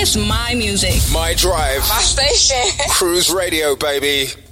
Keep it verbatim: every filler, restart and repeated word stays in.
It's my music. My drive. My station. Cruise Radio, baby.